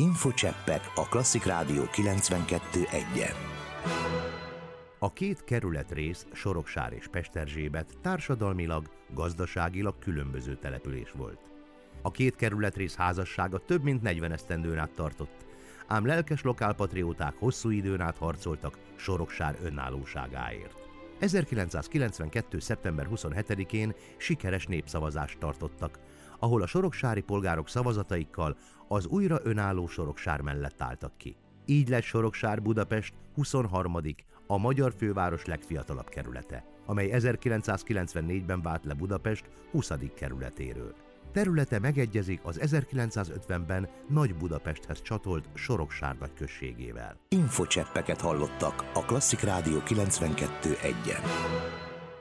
Infocseppek a Klasszik Rádió 92.1-en. A két kerületrész, Soroksár és Pesterzsébet társadalmilag, gazdaságilag különböző település volt. A két kerületrész házassága több mint 40 esztendőn át tartott, ám lelkes lokálpatrióták hosszú időn át harcoltak Soroksár önállóságáért. 1992. szeptember 27-én sikeres népszavazást tartottak, ahol a soroksári polgárok szavazataikkal az újra önálló Soroksár mellett álltak ki. Így lett Soroksár Budapest 23. a magyar főváros legfiatalabb kerülete, amely 1994-ben vált le Budapest 20. kerületéről. Területe megegyezik az 1950-ben Nagy Budapesthez csatolt Soroksár nagyközségével. Infocseppeket hallottak a Klasszik Rádió 92.1-en.